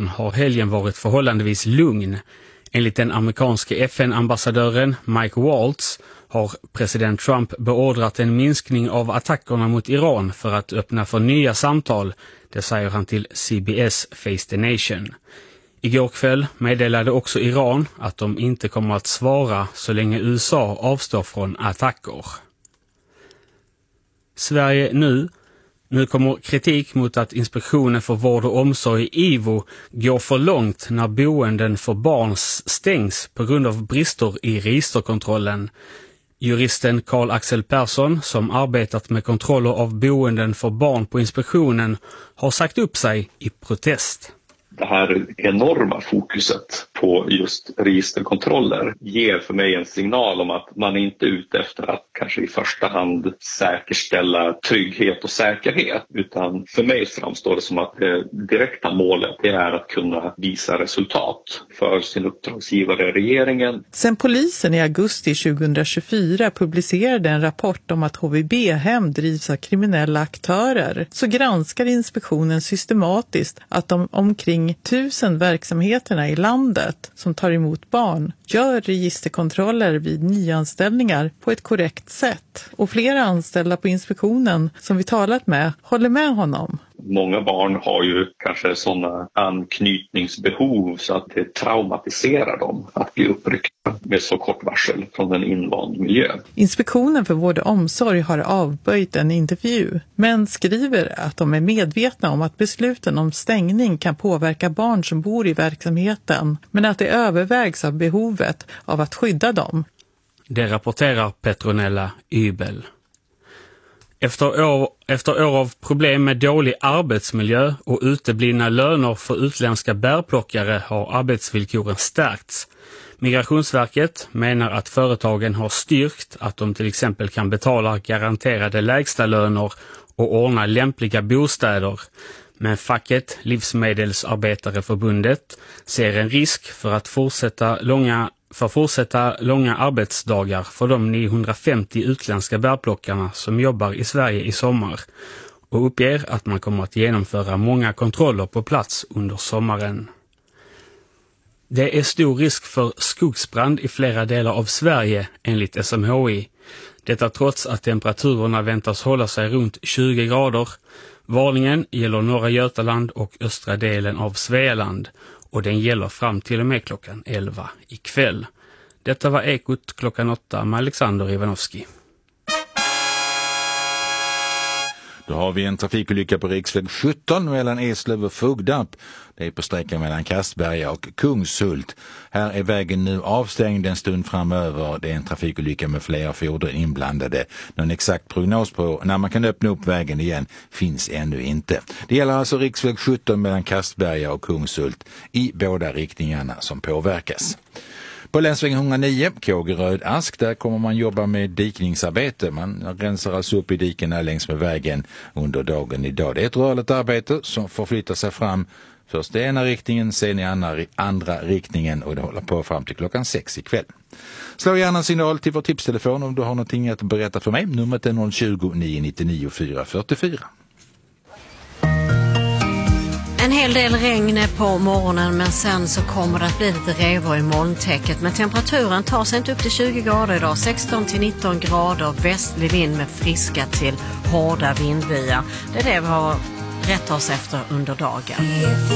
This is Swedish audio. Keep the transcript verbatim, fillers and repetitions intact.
Iran har helgen varit förhållandevis lugn. Enligt den amerikanske F N-ambassadören Mike Waltz har president Trump beordrat en minskning av attackerna mot Iran för att öppna för nya samtal, det säger han till C B S Face the Nation. Igår kväll meddelade också Iran att de inte kommer att svara så länge U S A avstår från attacker. Sverige nu. Nu kommer kritik mot att Inspektionen för vård och omsorg I V O går för långt när boenden för barn stängs på grund av brister i registerkontrollen. Juristen Carl Axel Persson, som arbetat med kontroller av boenden för barn på inspektionen, har sagt upp sig i protest. Det här enorma fokuset på just registerkontroller ger för mig en signal om att man inte är ute efter att kanske i första hand säkerställa trygghet och säkerhet, utan för mig framstår det som att det direkta målet är att kunna visa resultat för sin uppdragsgivare regeringen. Sen polisen i augusti tjugohundratjugofyra publicerade en rapport om att H V B-hem drivs av kriminella aktörer, så granskar inspektionen systematiskt att de omkring tusen verksamheterna i landet som tar emot barn gör registerkontroller vid nyanställningar på ett korrekt sätt. Och flera anställda på inspektionen som vi talat med håller med honom. Många barn har ju kanske sådana anknytningsbehov så att det traumatiserar dem att bli uppryckta med så kort varsel från en invand miljö. Inspektionen för vård och omsorg har avböjt en intervju, men skriver att de är medvetna om att besluten om stängning kan påverka barn som bor i verksamheten, men att det övervägs av behovet av att skydda dem. Det rapporterar Petronella Ybel. Efter år, efter år av problem med dålig arbetsmiljö och uteblivna löner för utländska bärplockare har arbetsvillkoren stärkts. Migrationsverket menar att företagen har styrkt att de till exempel kan betala garanterade lägsta löner och ordna lämpliga bostäder. Men facket Livsmedelsarbetareförbundet ser en risk för att fortsätta långa för fortsätta långa arbetsdagar för de niohundrafemtio utländska bärplockarna som jobbar i Sverige i sommar och uppger att man kommer att genomföra många kontroller på plats under sommaren. Det är stor risk för skogsbrand i flera delar av Sverige enligt S M H I. Detta trots att temperaturerna väntas hålla sig runt tjugo grader. Varningen gäller norra Götaland och östra delen av Svealand och den gäller fram till och med klockan elva ikväll. Detta var Ekot klockan åtta med Alexander Ivanovski. Då har vi en trafikolycka på riksväg sjutton mellan Eslöv och Fogdarp. Det är på sträckan mellan Kastberga och Kungshult. Här är vägen nu avstängd en stund framöver. Det är en trafikolycka med flera fordon inblandade. Någon exakt prognos på när man kan öppna upp vägen igen finns ännu inte. Det gäller alltså riksväg sjutton mellan Kastberga och Kungshult i båda riktningarna som påverkas. På länsväg etthundranio, Kågeröd Ask, där kommer man jobba med dikningsarbete. Man rensar alltså upp i dikerna längs med vägen under dagen idag. Det är ett rörligt arbete som förflyttar sig fram först i ena riktningen, sen i andra, andra riktningen och det håller på fram till klockan sex ikväll. Slå gärna en signal till vår tipstelefon om du har någonting att berätta för mig. Numret är noll tjugo, nio nittionio, fyra fyrtiofyra. En hel del regn på morgonen, men sen så kommer det att bli lite revor i molntäcket. Men temperaturen tar sig inte upp till tjugo grader idag. sexton till nitton grader, västlig vind med friska till hårda vindbyar. Det är det vi har rätt oss efter under dagen.